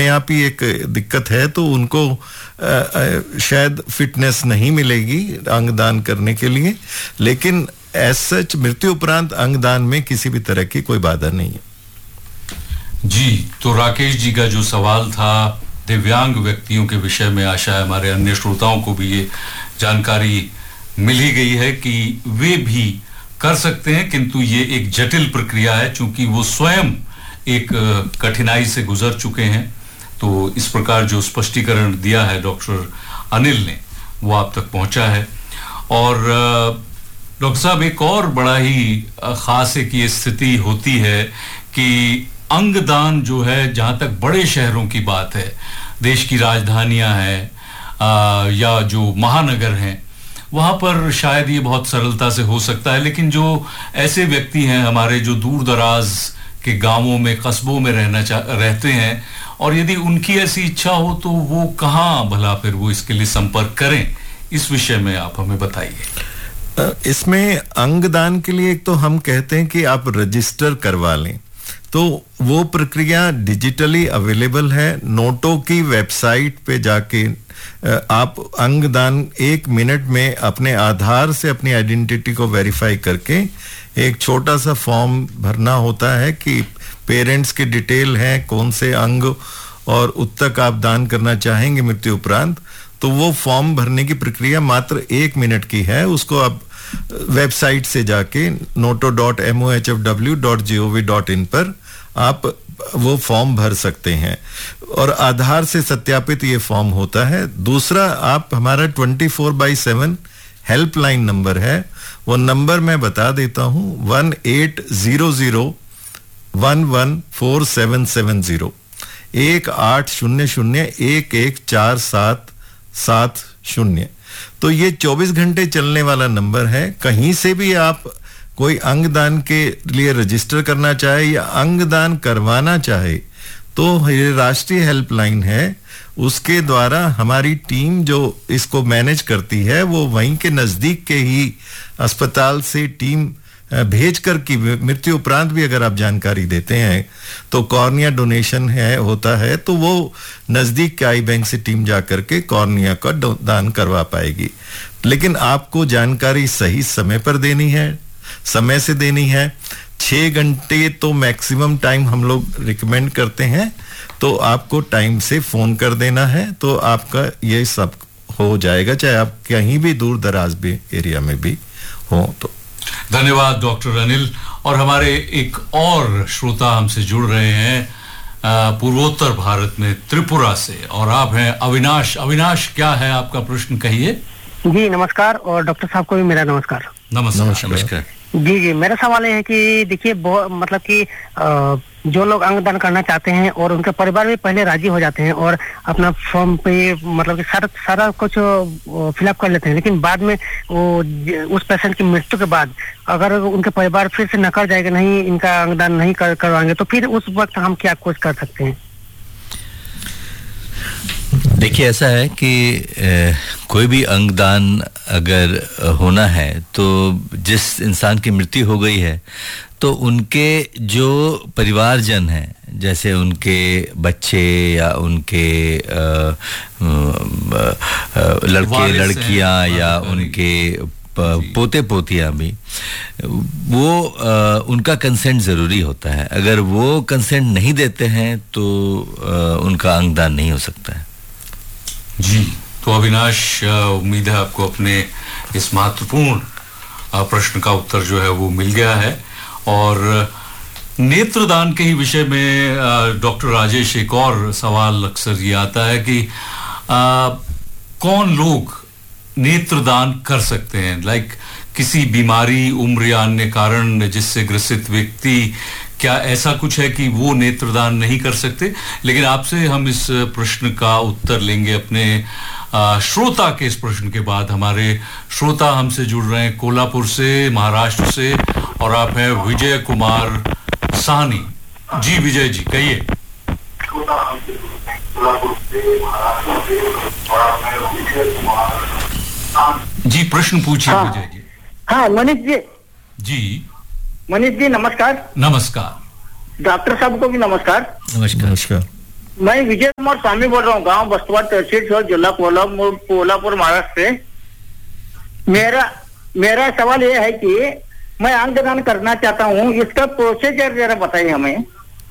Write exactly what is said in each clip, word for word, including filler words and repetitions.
अपने आप ही एक दिक्कत है, तो उनको आ, आ, शायद फिटनेस नहीं मिलेगी अंगदान करने के लिए, लेकिन एज सच मृत्यु उपरांत अंगदान में किसी भी तरह की कोई बाधा नहीं है। जी, तो राकेश जी का जो सवाल था दिव्यांग व्यक्तियों के विषय में, आशा है हमारे अन्य श्रोताओं को भी ये जानकारी मिल ही गई है कि वे भी कर सकते हैं, किंतु ये एक जटिल प्रक्रिया है चूंकि वो स्वयं एक कठिनाई से गुजर चुके हैं। तो इस प्रकार जो स्पष्टीकरण दिया है डॉक्टर अनिल ने वो आप तक पहुंचा है। और डॉक्टर साहब, एक और बड़ा ही खास एक ये स्थिति होती है कि अंगदान जो है, जहां तक बड़े शहरों की बात है, देश की राजधानियां हैं आ, या जो महानगर हैं, वहां पर शायद ये बहुत सरलता से हो सकता है, लेकिन जो ऐसे व्यक्ति हैं हमारे जो दूर दराज के गांवों में, कस्बों में रहना रहते हैं, और यदि उनकी ऐसी इच्छा हो तो वो कहाँ भला फिर वो इसके लिए संपर्क करें, इस विषय में आप हमें बताइए। इसमें अंगदान के लिए एक तो हम कहते हैं कि आप रजिस्टर करवा लें, तो वो प्रक्रिया डिजिटली अवेलेबल है। नोटो की वेबसाइट पे जाके आप अंगदान एक मिनट में अपने आधार से अपनी आइडेंटिटी को वेरीफाई करके एक छोटा सा फॉर्म भरना होता है कि पेरेंट्स की डिटेल है, कौन से अंग और उत्तक आप दान करना चाहेंगे मृत्यु उपरांत, तो वो फॉर्म भरने की प्रक्रिया मात्र एक मिनट की है। उसको आप वेबसाइट से जाके Noto dot M O H F W dot G O V dot in पर आप वो फॉर्म भर सकते हैं और आधार से सत्यापित ये फॉर्म होता है। दूसरा, आप हमारा twenty four by seven helpline number है, वो नंबर मैं बता देता हूं, one eight zero zero one one four seven seven zero, एक आठ शून्य शून्य एक एक चार सात सात शून्य। तो ये चौबीस घंटे चलने वाला नंबर है। कहीं से भी आप कोई अंगदान के लिए रजिस्टर करना चाहे या अंगदान करवाना चाहे तो ये राष्ट्रीय हेल्पलाइन है, उसके द्वारा हमारी टीम जो इसको मैनेज करती है वो वहीं के नजदीक के ही अस्पताल से टीम भेज कर की मृत्यु उपरांत भी अगर आप जानकारी देते हैं तो कॉर्निया डोनेशन है होता है, तो वो नजदीक के आई बैंक से टीम जाकर के कॉर्निया का दान करवा पाएगी। लेकिन आपको जानकारी सही समय पर देनी है, समय से देनी है। छह घंटे तो मैक्सिमम टाइम हम लोग रिकमेंड करते हैं, तो आपको टाइम से फोन कर देना है, तो आपका ये सब हो जाएगा, चाहे आप कहीं भी दूर दराज भी एरिया में भी हो। तो धन्यवाद डॉक्टर अनिल। और हमारे एक और श्रोता हमसे जुड़ रहे हैं पूर्वोत्तर भारत में त्रिपुरा से, और आप हैं अविनाश। अविनाश, क्या है आपका प्रश्न, कहिए। जी नमस्कार, और डॉक्टर साहब को भी मेरा नमस्कार। नमस्कार। नमस्कार। जी जी मेरा सवाल है कि देखिए, मतलब कि आ, जो लोग अंगदान करना चाहते हैं और उनके परिवार भी पहले राजी हो जाते हैं और अपना फॉर्म पे मतलब कि सारा सारा कुछ फिलअप कर लेते हैं, लेकिन बाद में वो उस पेशेंट की मृत्यु के बाद अगर उनके परिवार फिर से नकार जाएगा, नहीं इनका अंगदान नहीं कर करवाएंगे, तो फिर उस वक्त हम क्या कुछ कर सकते हैं? देखिए, ऐसा है कि ए, कोई भी अंगदान अगर होना है तो जिस इंसान की मृत्यु हो गई है तो उनके जो परिवारजन हैं, जैसे उनके बच्चे या उनके आ, आ, लड़के लड़कियां या उनके पोते पोतियां भी, वो आ, उनका कंसेंट ज़रूरी होता है। अगर वो कंसेंट नहीं देते हैं तो आ, उनका अंगदान नहीं हो सकता है। जी, तो अविनाश, उम्मीद है आपको अपने इस महत्वपूर्ण प्रश्न का उत्तर जो है वो मिल गया है। और नेत्रदान के ही विषय में डॉक्टर राजेश, एक और सवाल अक्सर ये आता है कि आ, कौन लोग नेत्रदान कर सकते हैं, लाइक किसी बीमारी, उम्र या अन्य कारण जिससे ग्रसित व्यक्ति, क्या ऐसा कुछ है कि वो नेत्रदान नहीं कर सकते? लेकिन आपसे हम इस प्रश्न का उत्तर लेंगे अपने आ, श्रोता के इस प्रश्न के बाद। हमारे श्रोता हमसे जुड़ रहे हैं कोल्हापुर से, महाराष्ट्र से, और आप हैं विजय कुमार साहनी। जी विजय जी, कहिए। जी प्रश्न पूछिए। हाँ, विजय जी। हाँ मनीष जी। जी मनीष जी नमस्कार। नमस्कार। डॉक्टर साहब को भी नमस्कार। नमस्कार। नमस्कार। मैं विजय कुमार स्वामी बोल रहा हूँ, गांव बस्तवा तहसील जिला कोल्हापुर कोल्हापुर महाराष्ट्र से। मेरा मेरा सवाल ये है कि मैं अंगदान करना चाहता हूँ, इसका प्रोसीजर जरा बताइए हमें।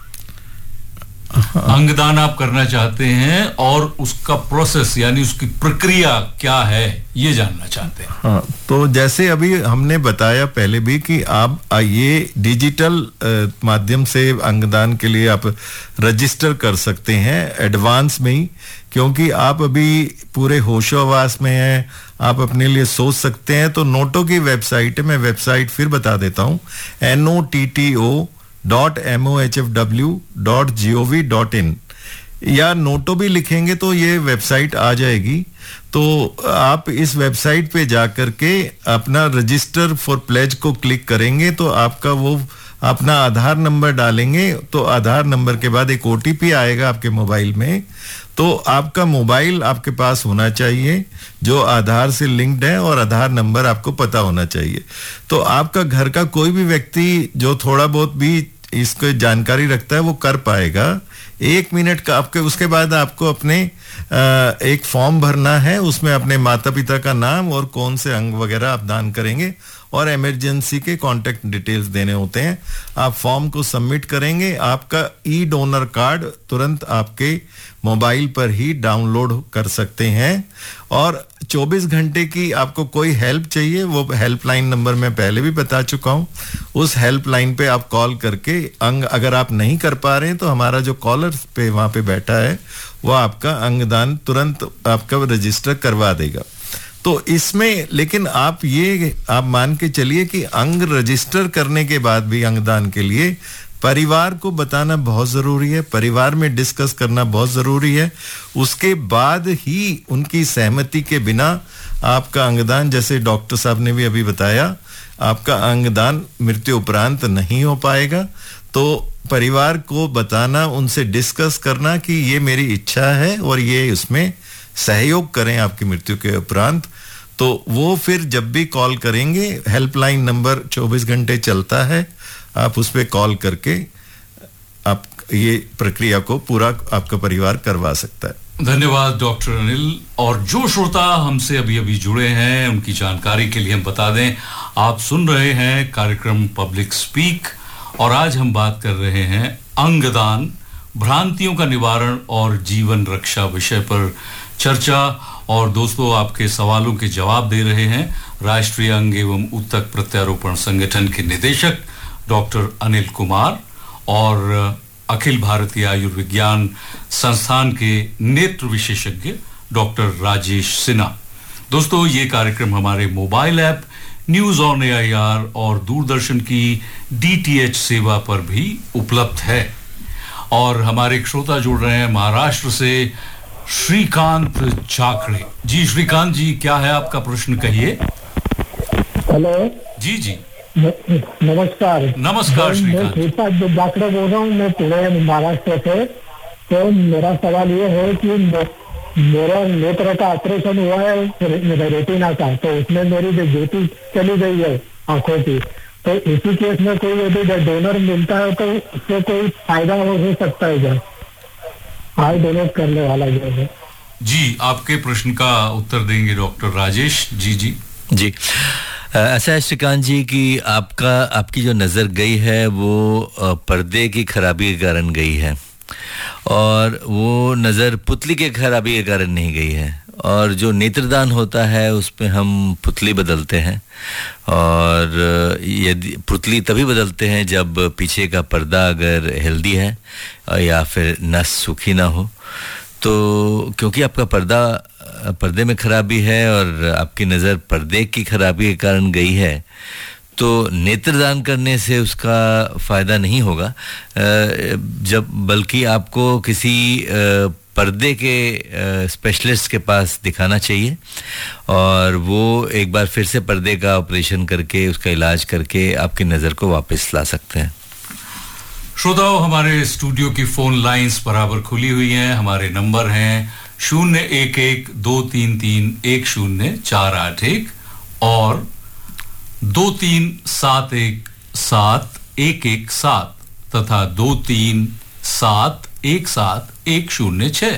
अंगदान आप करना चाहते हैं और उसका प्रोसेस यानी उसकी प्रक्रिया क्या है ये जानना चाहते हैं। हाँ, तो जैसे अभी हमने बताया पहले भी कि आप ये डिजिटल माध्यम से अंगदान के लिए आप रजिस्टर कर सकते हैं एडवांस में ही, क्योंकि आप अभी पूरे होशोहवास में हैं, आप अपने लिए सोच सकते हैं। तो नोटो की वेबसाइट है, मैं वेबसाइट फिर बता देता हूँ, N O T T O dot M O H F W dot G O V dot in, या नोटो भी लिखेंगे तो ये वेबसाइट आ जाएगी। तो आप इस वेबसाइट पे जाकर के अपना रजिस्टर फॉर प्लेज को क्लिक करेंगे तो आपका वो अपना आधार नंबर डालेंगे, तो आधार नंबर के बाद एक ओटीपी आएगा आपके मोबाइल में। तो आपका मोबाइल आपके पास होना चाहिए जो आधार से लिंक्ड है और आधार नंबर आपको पता होना चाहिए। तो आपका घर का कोई भी व्यक्ति जो थोड़ा बहुत भी इसको जानकारी रखता है वो कर पाएगा। एक मिनट का आपके उसके बाद आपको अपने आ, एक फॉर्म भरना है, उसमें अपने माता पिता का नाम और कौन से अंग वगैरह आप दान करेंगे और इमरजेंसी के कांटेक्ट डिटेल्स देने होते हैं। आप फॉर्म को सबमिट करेंगे, आपका ई डोनर कार्ड तुरंत आपके मोबाइल पर ही डाउनलोड कर सकते हैं। और चौबीस घंटे की आपको कोई हेल्प चाहिए, वो हेल्पलाइन नंबर मैं पहले भी बता चुका हूं, उस हेल्पलाइन पे आप कॉल करके अंग अगर आप नहीं कर पा रहे हैं तो हमारा जो कॉलर पे वहां पे बैठा है वो आपका अंगदान तुरंत आपका रजिस्टर करवा देगा। तो इसमें लेकिन आप ये आप मान के चलिए कि अंग रजिस्टर करने के बाद भी अंगदान के लिए परिवार को बताना बहुत जरूरी है, परिवार में डिस्कस करना बहुत जरूरी है। उसके बाद ही उनकी सहमति के बिना आपका अंगदान, जैसे डॉक्टर साहब ने भी अभी बताया, आपका अंगदान मृत्यु उपरांत नहीं हो पाएगा। तो परिवार को बताना, उनसे डिस्कस करना कि ये मेरी इच्छा है और ये उसमें सहयोग करें आपकी मृत्यु के उपरांत। तो वो फिर जब भी कॉल करेंगे, हेल्पलाइन नंबर चौबीस घंटे चलता है, आप उस पे कॉल करके आप ये प्रक्रिया को पूरा आपका परिवार करवा सकता है। धन्यवाद डॉक्टर अनिल। और जो श्रोता हमसे अभी अभी जुड़े हैं उनकी जानकारी के लिए हम बता दें, आप सुन रहे हैं कार्यक्रम पब्लिक स्पीक और आज हम बात कर रहे हैं अंगदान, भ्रांतियों का निवारण और जीवन रक्षा विषय पर चर्चा। और दोस्तों, आपके सवालों के जवाब दे रहे हैं राष्ट्रीय अंग एवं ऊतक प्रत्यारोपण संगठन के निदेशक डॉक्टर अनिल कुमार और अखिल भारतीय आयुर्विज्ञान संस्थान के नेत्र विशेषज्ञ डॉक्टर राजेश सिन्हा। दोस्तों, ये कार्यक्रम हमारे mobile app news on AIR और दूरदर्शन की डीटीएच सेवा पर भी उपलब्ध है। और हमारे एक श्रोता जुड़ रहे हैं महाराष्ट्र से, श्रीकांत चाकड़े जी। श्रीकांत जी, क्या है आपका प्रश्न, कहिए। हेलो जी जी नमस्कार। नमस्कार श्रीकांत। मैं श्रीकांत चाकड़े बोल रहा हूँ, मैं पुणे महाराष्ट्र से। तो मेरा सवाल ये है कि मेरा नेत्र का ऑपरेशन हुआ है रेटिना का, तो उसमें मेरी जो ज्योति चली गई है आंखों की, तो इसी केस में कोई यदि डोनर मिलता है तो उससे कोई फायदा हो सकता है क्या, आई डोनेट करने वाला जो है? जी, आपके प्रश्न का उत्तर देंगे डॉक्टर राजेश जी। जी जी ऐसा है श्रीकांत जी कि आपका आपकी जो नज़र गई है वो पर्दे की खराबी के कारण गई है, और वो नज़र पुतली के खराबी के कारण नहीं गई है। और जो नेत्रदान होता है उसमें हम पुतली बदलते हैं, और यदि पुतली तभी बदलते हैं जब पीछे का पर्दा अगर हेल्दी है या फिर नस सूखी ना हो। तो क्योंकि आपका पर्दा पर्दे में खराबी है और आपकी नज़र पर्दे की खराबी के कारण गई है, तो नेत्रदान करने से उसका फ़ायदा नहीं होगा, जब बल्कि आपको किसी पर्दे के स्पेशलिस्ट के पास दिखाना चाहिए और वो एक बार फिर से पर्दे का ऑपरेशन करके उसका इलाज करके आपकी नज़र को वापस ला सकते हैं। श्रोताओं, हमारे स्टूडियो की फोन लाइंस बराबर खुली हुई हैं। हमारे नंबर हैं शून्य एक एक दो तीन तीन एक शून्य चार आठ एक और दो तीन सात एक सात एक एक सात तथा दो तीन सात एक सात एक शून्य छह।